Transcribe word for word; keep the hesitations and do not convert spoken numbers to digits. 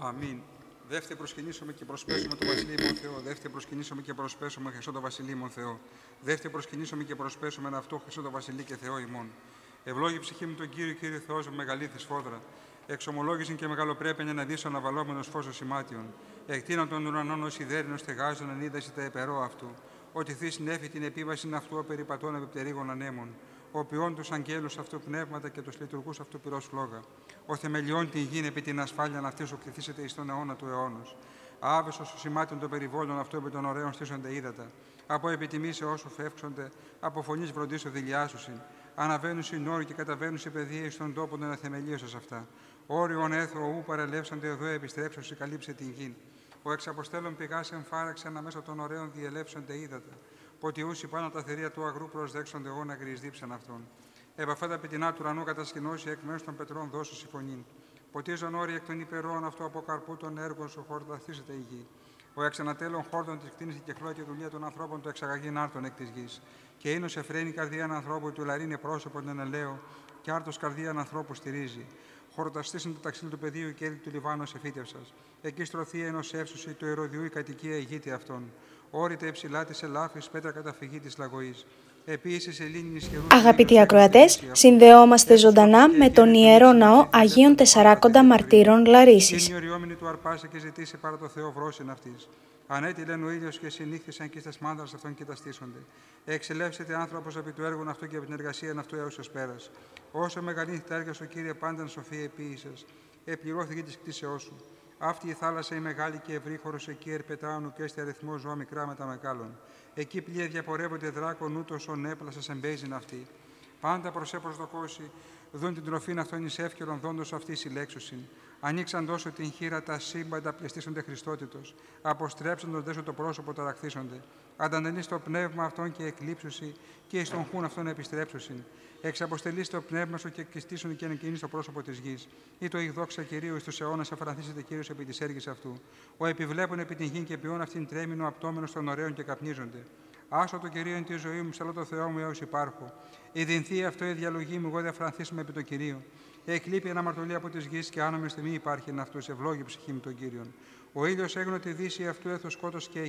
Αμήν. Δεύτε προσκυνήσουμε και προσπέσουμε το Βασιλείο Θεό. Δεύτε προσκυνήσουμε και προσπέσουμε Χριστό το Βασιλείο Θεό. Δεύτε προσκυνήσουμε και προσπέσουμε ένα αυτό Χριστό το Βασιλεί και Θεό ημών. Ευλόγη ψυχή μου τον Κύριο, Κύριε Θεό μου, μεγαλύτερη σφόδρα. Εξομολόγησιν και μεγαλοπρέπαινε να δεις ο αναβαλόμενο φως σημάτιον. Εκτείναν των ουρανών ω ιδέρινο στεγάζον εν είδαση τα επερό αυτού. Ότι θύ νέφη την επίβαση αυτού ο περιπατών επιπτερίγων ανέμων. Ο ποιόν του αγγέλου αυτού πνεύματα και του λειτουργού αυτού πυρό φλόγα. Ο θεμελιών την γη επί την ασφάλεια αυτή σου κληθήσετε ει τον αιώνα του αιώνο. Άβεσο σου σημάτων των περιβόλων αυτού επί των ωραίων στήσονται ύδατα. Από επιτιμήσει όσου φεύξονται, από φωνή βροντίσου δηλιάσουσιν. Αναβαίνουν συνόροι και καταβαίνουν σε παιδεία ει τον τόπο των αθεμελίωσας αυτά. Όριον έθω ου παρελεύσονται εδώ επιστρέψωση καλύψε την γη. Ο εξαποστέλων πηγά εμφάραξε αναμέσω των ωραίων διελεύσονται ύδατα. Ποτιούσι πάνω τα θηρία του αγρού προσδέξονται εγώ να γκρισδίψαν αυτόν. Επ' τα πετεινά του ουρανού κατασκηνώσει εκ μέρου των πετρών δώσου συμφωνήν. Ποτίζον όροι εκ των υπερών αυτό από καρπού των έργων σου χορταθήσεται η γη. Ο εξανατέλων χόρτων τη κτίνηση και χλώτη δουλεία των ανθρώπων του εξαγαγήν άρτων εκ τη γη. Και είναι σε φρένη καρδίαν ανθρώπου του λαρίνε πρόσωπον τον ελαίο, και άρτο καρδίαν ανθρώπου στηρίζει. Χορταστήσουν το ταξίδι του πεδίου και έλη του Λιβάνου εφήτευσα. Εκεί στρωθεί ενό εύσουση του Ερωδιού η κατοικία ηγείται αυτών. Όρητα υψηλά τη ελάφη πέτρα καταφυγή τη λαγωή. Αγαπητοί ακροατές, συνδεόμαστε ζωντανά με τον Ιερό Ναό Αγίων Τεσσαράκοντα Μαρτύρων Λαρίσης. Ανέτειλεν ο ήλιος και συνήχθησαν και στις μάνδρας αυτών και τα στήσονται. Εξελεύσετε άνθρωπος επί του έργου αυτού και επί την εργασία αυτού έως ως πέρας. Όσο μεγαλύνθη τα έργα σου, Κύριε, πάνταν σοφία επίησας. Επληρώθηκε της κτήσεώς σου. Αυτή η θάλασσα η μεγάλη και ευρύχωρος, εκεί ερπετάωνου και έστε αριθμό ζώα μικρά με τα μεγάλων. Εκεί πλοία διαπορεύονται δράκων, ούτως ον έπλασα εμπέζειν αυτή. Πάντα προσέ προσδοκώσει, δουν την τροφήν αυτών εις εύκαιρον δόντος αυτή συλλέξουσιν. Ανοίξαν τόσο την χείρα τα σύμπαντα πλαιστήσονται Χριστότητος. Αποστρέψαντον δέσο το πρόσωπο ταραχθήσονται. Αντανελεί το πνεύμα αυτών και εκλείψουσι, και εις τον χούν αυτών επιστρέψουσιν. Εξαποστελεί το πνεύμα σου και εκκλειστήσουν και ανεκκινεί το πρόσωπο τη γη. Ή το ηγδόξα Κυρίου εις τους αιώνας αφρανθήσεται Κύριος επί της έργης αυτού. Ο επιβλέπουν επί την γη και ποιόν αυτήν τρέμινο απτόμενος των ωραίων και καπνίζονται. Άσο το Κυρίο εν τη ζωή μου, ψαλώ το Θεό μου έως υπάρχω. Η δινθεί αυτό η διαλογή μου, εγώ δεν αφρανθήσουμε επί το Κυρίο. Εκλείπει αναμαρτωλή από τη γη και άνομη στιγμή υπάρχει εν αυτού. Ευλόγη ψυχή μου τον Κύριον. Ο ήλιο έγνω τη δύση αυτού έθω σκότος και